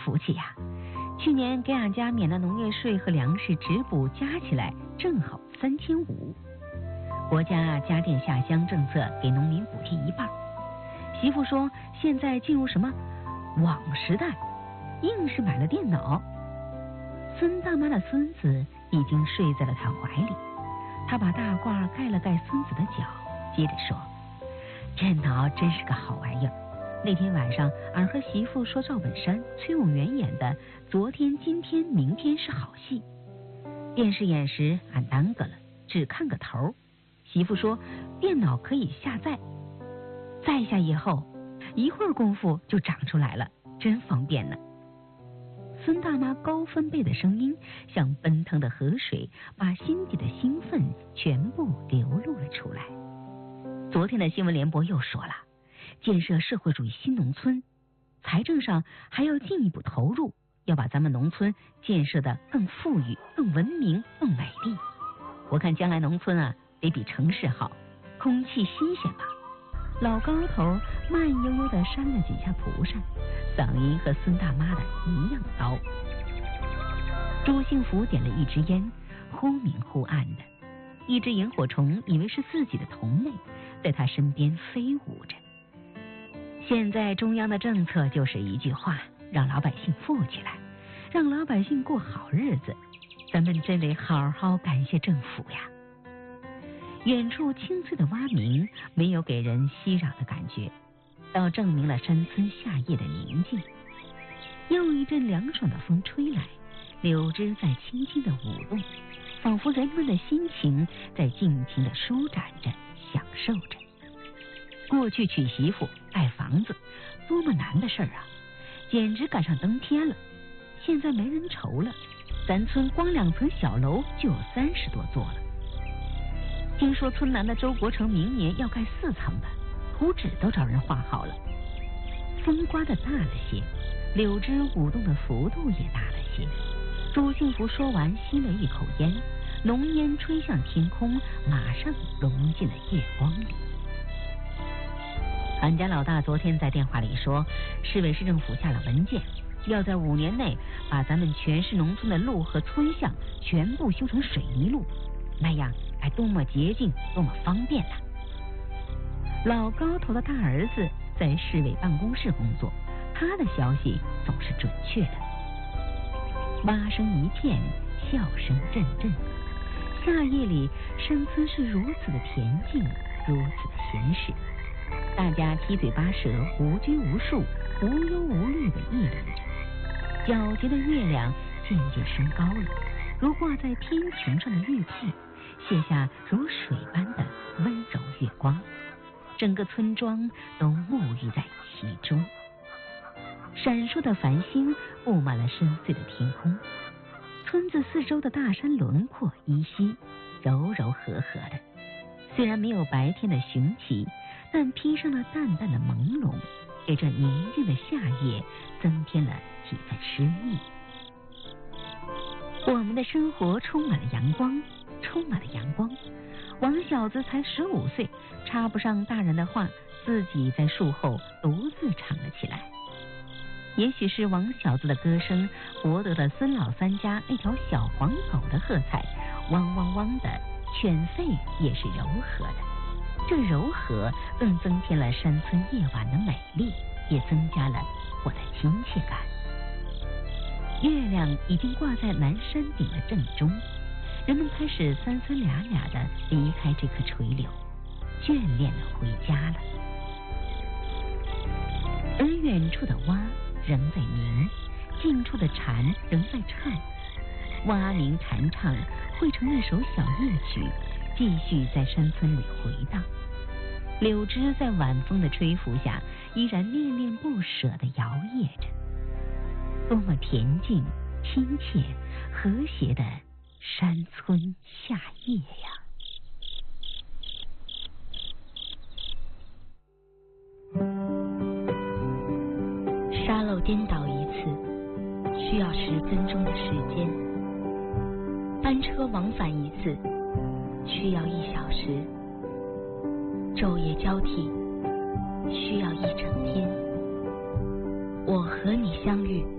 福气呀！去年给俺家免了农业税和粮食直补，加起来正好3500。国家家电下乡政策给农民补贴一半。媳妇说现在进入什么网时代，硬是买了电脑。孙大妈的孙子已经睡在了她怀里，她把大褂盖了盖孙子的脚，接着说：“电脑真是个好玩意儿。那天晚上，俺和媳妇说赵本山、崔永元演的《昨天、今天、明天是好戏》，电视演时俺耽搁了，只看个头。媳妇说电脑可以下载，载下以后，一会儿功夫就长出来了，真方便呢。”孙大妈高分贝的声音像奔腾的河水，把心底的兴奋全部流露了出来。昨天的新闻联播又说了，建设社会主义新农村，财政上还要进一步投入，要把咱们农村建设得更富裕、更文明、更美丽。我看将来农村啊，得比城市好，空气新鲜吧。老高头慢悠悠地扇了几下蒲扇，嗓音和孙大妈的一样高。朱幸福点了一支烟，忽明忽暗的，一只萤火虫以为是自己的同类，在他身边飞舞着。现在中央的政策就是一句话，让老百姓富起来，让老百姓过好日子，咱们真得好好感谢政府呀。远处清脆的蛙鸣没有给人熙攘的感觉，倒证明了山村夏夜的宁静。又一阵凉爽的风吹来，柳枝在轻轻的舞动，仿佛人们的心情在尽情的舒展着，享受着。过去娶媳妇盖房子多么难的事儿啊，简直赶上登天了。现在没人愁了，咱村光2层小楼就有30多座了。听说村南的周国成明年要盖4层的，图纸都找人画好了。风刮得大了些，柳枝舞动的幅度也大了些。朱幸福说完，吸了一口烟，浓烟吹向天空，马上融进了月光里。俺家老大昨天在电话里说，市委市政府下了文件，要在5年内把咱们全市农村的路和村巷全部修成水泥路，那样该多么洁净，多么方便呐！老高头的大儿子在市委办公室工作，他的消息总是准确的。蛙声一片，笑声阵阵。夏夜里，山村是如此的恬静，如此的闲适，大家七嘴八舌，无拘无束，无忧无虑地议论着。皎洁的月亮渐渐升高了，如挂在天穹上的玉佩，卸下如水般的温柔月光，整个村庄都沐浴在其中。闪烁的繁星布满了深邃的天空，村子四周的大山轮廓依稀，柔柔和和的。虽然没有白天的雄奇，但披上了淡淡的朦胧，给这宁静的夏夜增添了几分诗意。我们的生活充满了阳光，充满了阳光。王小子才15岁，插不上大人的话，自己在树后独自唱了起来。也许是王小子的歌声博得了孙老三家那条小黄狗的喝彩，汪汪汪的，犬吠也是柔和的。这柔和更增添了山村夜晚的美丽，也增加了我的亲切感。月亮已经挂在南山顶的正中，人们开始三三俩俩的离开这棵垂柳，眷恋的回家了。而远处的蛙仍在鸣，近处的蝉仍在唱，蛙鸣蝉唱汇成一首小夜曲，继续在山村里回荡。柳枝在晚风的吹拂下，依然恋恋不舍地摇曳着。多么恬静、亲切、和谐的山村夏夜呀！ 沙漏颠倒一次需要10分钟的时间，班车往返一次需要1小时，昼夜交替需要1整天。我和你相遇